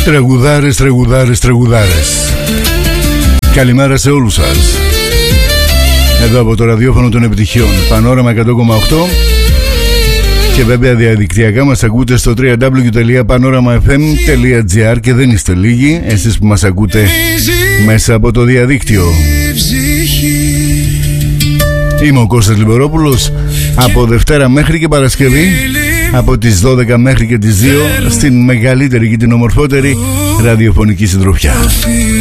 Τραγουδάρες, τραγουδάρες, τραγουδάρες. Καλημέρα σε όλους σας. Εδώ από το ραδιόφωνο των επιτυχιών Πανόραμα 100,8. Και βέβαια διαδικτυακά μας ακούτε στο www.panoramafm.gr. Και δεν είστε λίγοι εσείς που μας ακούτε μέσα από το διαδίκτυο. Είμαι ο Κώστας Λιμπερόπουλος. Από Δευτέρα μέχρι και Παρασκευή, από τις 12 μέχρι και τις 2, στην μεγαλύτερη και την ομορφότερη ραδιοφωνική συντροφιά.